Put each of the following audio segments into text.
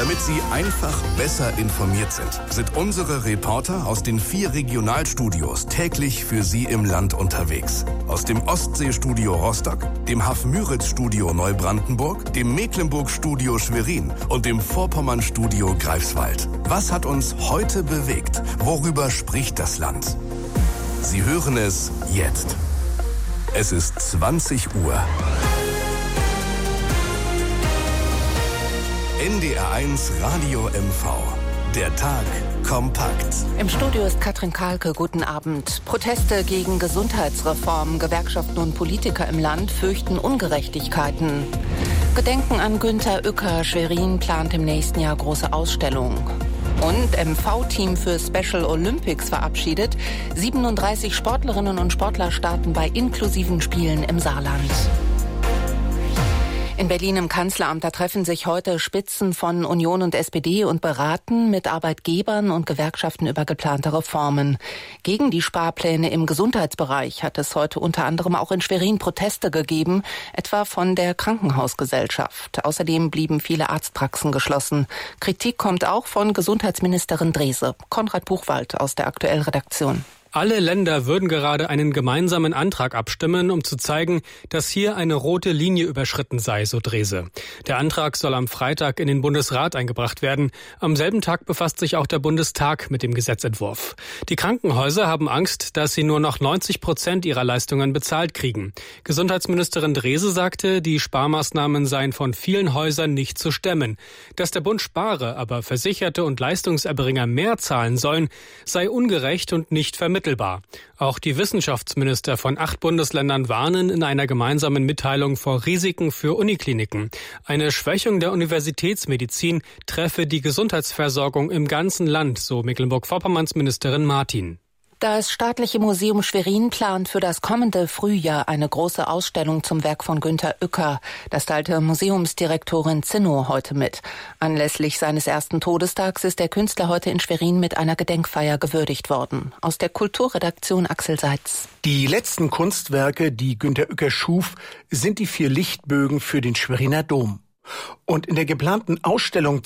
Damit Sie einfach besser informiert sind unsere Reporter aus den 4 Regionalstudios täglich für Sie im Land unterwegs. Aus dem Ostseestudio Rostock, dem Haff-Müritz-Studio Neubrandenburg, dem Mecklenburg-Studio Schwerin und dem Vorpommern-Studio Greifswald. Was hat uns heute bewegt? Worüber spricht das Land? Sie hören es jetzt. Es ist 20 Uhr. NDR1 Radio MV. Der Tag kompakt. Im Studio ist Katrin Kahlke. Guten Abend. Proteste gegen Gesundheitsreform. Gewerkschaften und Politiker im Land fürchten Ungerechtigkeiten. Gedenken an Günter Uecker. Schwerin plant im nächsten Jahr große Ausstellung. Und MV-Team für Special Olympics verabschiedet. 37 Sportlerinnen und Sportler starten bei inklusiven Spielen im Saarland. In Berlin im Kanzleramt, da treffen sich heute Spitzen von Union und SPD und beraten mit Arbeitgebern und Gewerkschaften über geplante Reformen. Gegen die Sparpläne im Gesundheitsbereich hat es heute unter anderem auch in Schwerin Proteste gegeben, etwa von der Krankenhausgesellschaft. Außerdem blieben viele Arztpraxen geschlossen. Kritik kommt auch von Gesundheitsministerin Drese. Konrad Buchwald aus der Aktuell-Redaktion. Alle Länder würden gerade einen gemeinsamen Antrag abstimmen, um zu zeigen, dass hier eine rote Linie überschritten sei, so Drese. Der Antrag soll am Freitag in den Bundesrat eingebracht werden. Am selben Tag befasst sich auch der Bundestag mit dem Gesetzentwurf. Die Krankenhäuser haben Angst, dass sie nur noch 90% ihrer Leistungen bezahlt kriegen. Gesundheitsministerin Drese sagte, die Sparmaßnahmen seien von vielen Häusern nicht zu stemmen. Dass der Bund spare, aber Versicherte und Leistungserbringer mehr zahlen sollen, sei ungerecht und nicht vermittelbar. Auch die Wissenschaftsminister von 8 Bundesländern warnen in einer gemeinsamen Mitteilung vor Risiken für Unikliniken. Eine Schwächung der Universitätsmedizin treffe die Gesundheitsversorgung im ganzen Land, so Mecklenburg-Vorpommerns Ministerin Martin. Das Staatliche Museum Schwerin plant für das kommende Frühjahr eine große Ausstellung zum Werk von Günter Uecker. Das teilte Museumsdirektorin Zinnow heute mit. Anlässlich seines ersten Todestags ist der Künstler heute in Schwerin mit einer Gedenkfeier gewürdigt worden. Aus der Kulturredaktion Axel Seitz. Die letzten Kunstwerke, die Günter Uecker schuf, sind die 4 Lichtbögen für den Schweriner Dom. Und in der geplanten Ausstellung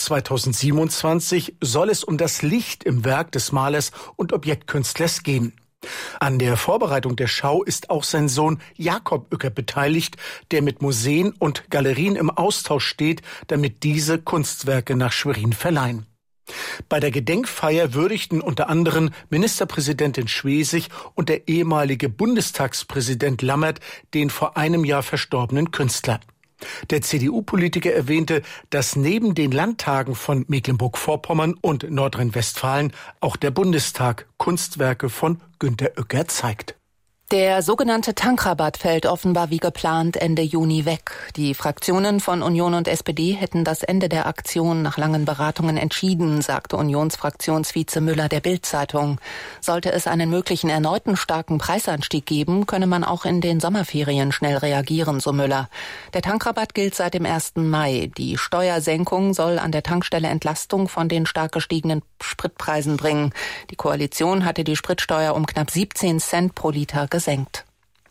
2027 soll es um das Licht im Werk des Malers und Objektkünstlers gehen. An der Vorbereitung der Schau ist auch sein Sohn Jakob Uecker beteiligt, der mit Museen und Galerien im Austausch steht, damit diese Kunstwerke nach Schwerin verleihen. Bei der Gedenkfeier würdigten unter anderem Ministerpräsidentin Schwesig und der ehemalige Bundestagspräsident Lammert den vor einem Jahr verstorbenen Künstler. Der CDU-Politiker erwähnte, dass neben den Landtagen von Mecklenburg-Vorpommern und Nordrhein-Westfalen auch der Bundestag Kunstwerke von Günter Uecker zeigt. Der sogenannte Tankrabatt fällt offenbar wie geplant Ende Juni weg. Die Fraktionen von Union und SPD hätten das Ende der Aktion nach langen Beratungen entschieden, sagte Unionsfraktionsvize Müller der Bild-Zeitung. Sollte es einen möglichen erneuten starken Preisanstieg geben, könne man auch in den Sommerferien schnell reagieren, so Müller. Der Tankrabatt gilt seit dem 1. Mai. Die Steuersenkung soll an der Tankstelle Entlastung von den stark gestiegenen Spritpreisen bringen. Die Koalition hatte die Spritsteuer um knapp 17 Cent pro Liter gesenkt.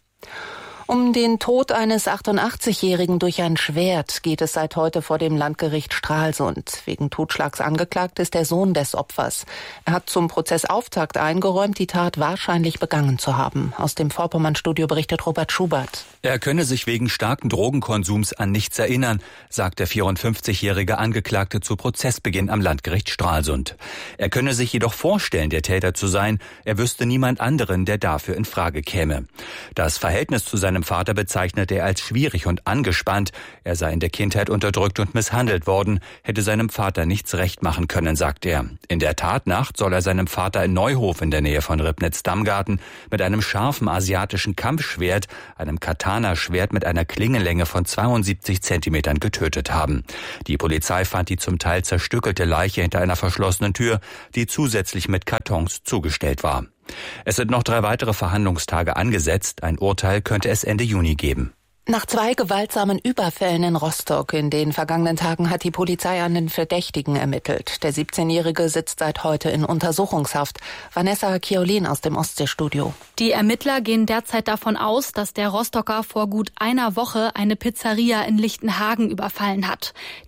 Um den Tod eines 88-Jährigen durch ein Schwert geht es seit heute vor dem Landgericht Stralsund. Wegen Totschlags angeklagt ist der Sohn des Opfers. Er hat zum Prozessauftakt eingeräumt, die Tat wahrscheinlich begangen zu haben. Aus dem Vorpommern-Studio berichtet Robert Schubert. Er könne sich wegen starken Drogenkonsums an nichts erinnern, sagt der 54-jährige Angeklagte zu Prozessbeginn am Landgericht Stralsund. Er könne sich jedoch vorstellen, der Täter zu sein. Er wüsste niemand anderen, der dafür in Frage käme. Das Verhältnis zu seinem Vater bezeichnete er als schwierig und angespannt. Er sei in der Kindheit unterdrückt und misshandelt worden, hätte seinem Vater nichts recht machen können, sagt er. In der Tatnacht soll er seinem Vater in Neuhof in der Nähe von Ribnitz-Damgarten mit einem scharfen asiatischen Kampfschwert, einem Katana-Schwert mit einer Klingenlänge von 72 Zentimetern getötet haben. Die Polizei fand die zum Teil zerstückelte Leiche hinter einer verschlossenen Tür, die zusätzlich mit Kartons zugestellt war. Es sind noch 3 weitere Verhandlungstage angesetzt. Ein Urteil könnte es Ende Juni geben. Nach 2 gewaltsamen Überfällen in Rostock in den vergangenen Tagen hat die Polizei an den Verdächtigen ermittelt. Der 17-Jährige sitzt seit heute in Untersuchungshaft. Vanessa Kiolin aus dem Ostseestudio. Die Ermittler gehen derzeit davon aus, dass der Rostocker vor gut einer Woche eine Pizzeria in Lichtenhagen überfallen hat.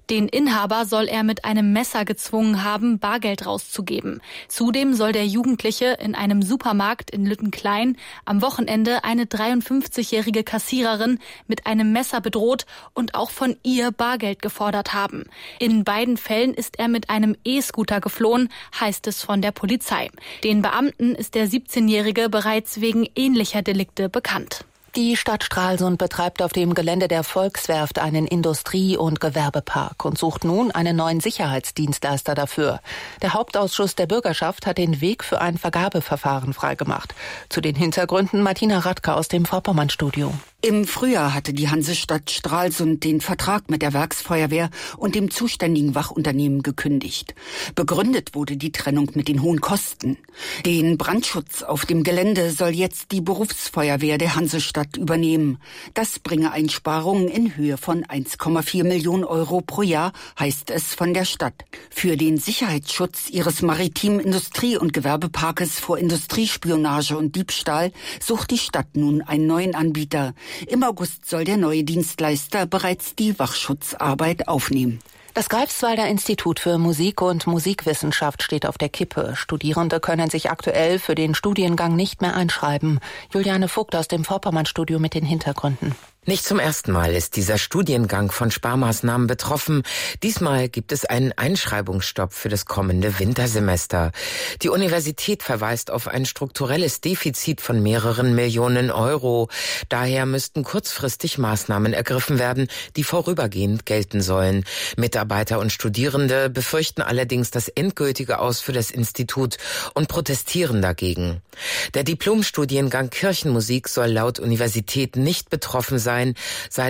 Den Inhaber soll er mit einem Messer gezwungen haben, Bargeld rauszugeben. Zudem soll der Jugendliche in einem Supermarkt in Lüttenklein am Wochenende eine 53-jährige Kassiererin mit einem Messer bedroht und auch von ihr Bargeld gefordert haben. In beiden Fällen ist er mit einem E-Scooter geflohen, heißt es von der Polizei. Den Beamten ist der 17-Jährige bereits wegen ähnlicher Delikte bekannt. Die Stadt Stralsund betreibt auf dem Gelände der Volkswerft einen Industrie- und Gewerbepark und sucht nun einen neuen Sicherheitsdienstleister dafür. Der Hauptausschuss der Bürgerschaft hat den Weg für ein Vergabeverfahren freigemacht. Zu den Hintergründen Martina Radke aus dem Vorpommern-Studio. Im Frühjahr hatte die Hansestadt Stralsund den Vertrag mit der Werksfeuerwehr und dem zuständigen Wachunternehmen gekündigt. Begründet wurde die Trennung mit den hohen Kosten. Den Brandschutz auf dem Gelände soll jetzt die Berufsfeuerwehr der Hansestadt übernehmen. Das bringe Einsparungen in Höhe von 1,4 Millionen Euro pro Jahr, heißt es von der Stadt. Für den Sicherheitsschutz ihres maritimen Industrie- und Gewerbeparkes vor Industriespionage und Diebstahl sucht die Stadt nun einen neuen Anbieter. Im August soll der neue Dienstleister bereits die Wachschutzarbeit aufnehmen. Das Greifswalder Institut für Musik und Musikwissenschaft steht auf der Kippe. Studierende können sich aktuell für den Studiengang nicht mehr einschreiben. Juliane Vogt aus dem Vorpommern-Studio mit den Hintergründen. Nicht zum ersten Mal ist dieser Studiengang von Sparmaßnahmen betroffen. Diesmal gibt es einen Einschreibungsstopp für das kommende Wintersemester. Die Universität verweist auf ein strukturelles Defizit von mehreren Millionen Euro. Daher müssten kurzfristig Maßnahmen ergriffen werden, die vorübergehend gelten sollen. Mitarbeiter und Studierende befürchten allerdings das endgültige Aus für das Institut und protestieren dagegen. Der Diplomstudiengang Kirchenmusik soll laut Universität nicht betroffen sein. Seit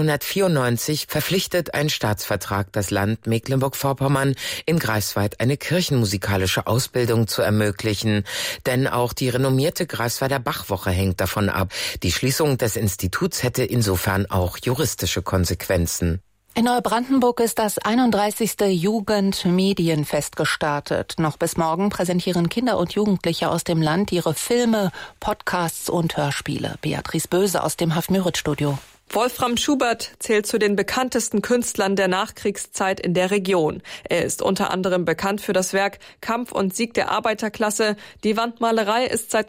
1994 verpflichtet ein Staatsvertrag das Land Mecklenburg-Vorpommern, in Greifswald eine kirchenmusikalische Ausbildung zu ermöglichen. Denn auch die renommierte Greifswalder Bachwoche hängt davon ab. Die Schließung des Instituts hätte insofern auch juristische Konsequenzen. In Neubrandenburg ist das 31. Jugendmedienfest gestartet. Noch bis morgen präsentieren Kinder und Jugendliche aus dem Land ihre Filme, Podcasts und Hörspiele. Beatrice Böse aus dem Haff-Müritz-Studio. Wolfram Schubert zählt zu den bekanntesten Künstlern der Nachkriegszeit in der Region. Er ist unter anderem bekannt für das Werk Kampf und Sieg der Arbeiterklasse. Die Wandmalerei ist seit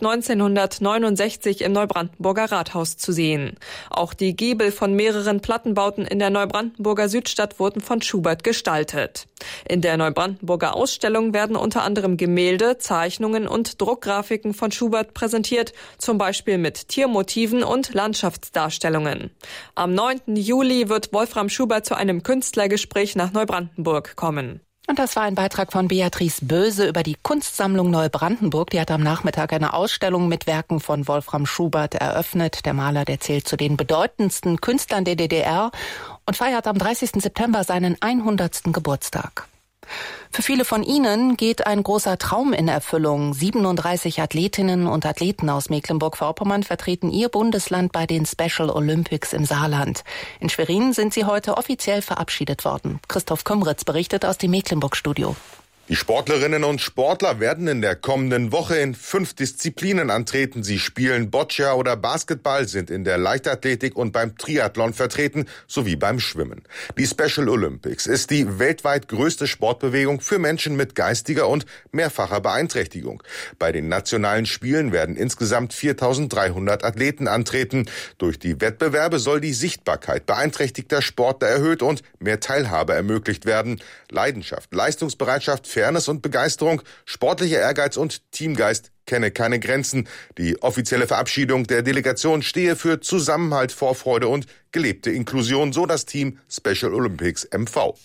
1969 im Neubrandenburger Rathaus zu sehen. Auch die Giebel von mehreren Plattenbauten in der Neubrandenburger Südstadt wurden von Schubert gestaltet. In der Neubrandenburger Ausstellung werden unter anderem Gemälde, Zeichnungen und Druckgrafiken von Schubert präsentiert, zum Beispiel mit Tiermotiven und Landschaftsdarstellungen. Am 9. Juli wird Wolfram Schubert zu einem Künstlergespräch nach Neubrandenburg kommen. Und das war ein Beitrag von Beatrice Böse über die Kunstsammlung Neubrandenburg. Die hat am Nachmittag eine Ausstellung mit Werken von Wolfram Schubert eröffnet. Der Maler, der zählt zu den bedeutendsten Künstlern der DDR und feiert am 30. September seinen 100. Geburtstag. Für viele von Ihnen geht ein großer Traum in Erfüllung. 37 Athletinnen und Athleten aus Mecklenburg-Vorpommern vertreten ihr Bundesland bei den Special Olympics im Saarland. In Schwerin sind sie heute offiziell verabschiedet worden. Christoph Kümritz berichtet aus dem Mecklenburg-Studio. Die Sportlerinnen und Sportler werden in der kommenden Woche in 5 Disziplinen antreten. Sie spielen Boccia oder Basketball, sind in der Leichtathletik und beim Triathlon vertreten, sowie beim Schwimmen. Die Special Olympics ist die weltweit größte Sportbewegung für Menschen mit geistiger und mehrfacher Beeinträchtigung. Bei den nationalen Spielen werden insgesamt 4.300 Athleten antreten. Durch die Wettbewerbe soll die Sichtbarkeit beeinträchtigter Sportler erhöht und mehr Teilhabe ermöglicht werden. Leidenschaft, Leistungsbereitschaft, Fairness und Begeisterung, sportlicher Ehrgeiz und Teamgeist kenne keine Grenzen. Die offizielle Verabschiedung der Delegation stehe für Zusammenhalt, Vorfreude und gelebte Inklusion, so das Team Special Olympics MV.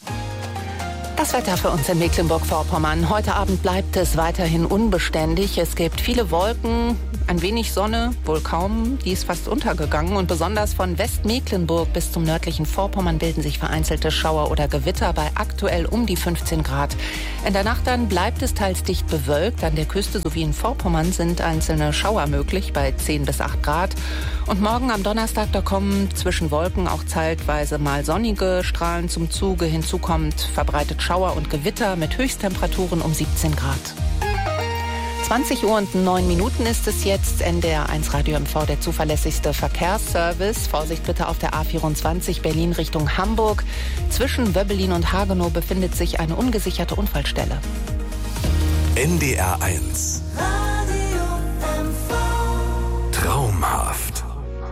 Das Wetter für uns in Mecklenburg-Vorpommern. Heute Abend bleibt es weiterhin unbeständig. Es gibt viele Wolken, ein wenig Sonne, wohl kaum. Die ist fast untergegangen. Und besonders von Westmecklenburg bis zum nördlichen Vorpommern bilden sich vereinzelte Schauer oder Gewitter bei aktuell um die 15 Grad. In der Nacht dann bleibt es teils dicht bewölkt. An der Küste sowie in Vorpommern sind einzelne Schauer möglich bei 10 bis 8 Grad. Und morgen am Donnerstag, da kommen zwischen Wolken auch zeitweise mal sonnige Strahlen zum Zuge. Hinzu kommt verbreitet Schauer und Gewitter mit Höchsttemperaturen um 17 Grad. 20:09 ist es jetzt. NDR1 Radio MV, der zuverlässigste Verkehrsservice. Vorsicht bitte auf der A24 Berlin Richtung Hamburg. Zwischen Wöbbelin und Hagenow befindet sich eine ungesicherte Unfallstelle. NDR1 Traumhaft.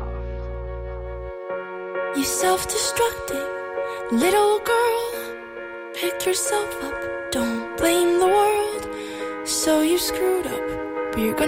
You self-destructing little girl, pick yourself up, don't blame the world. So you screwed up, but you're gonna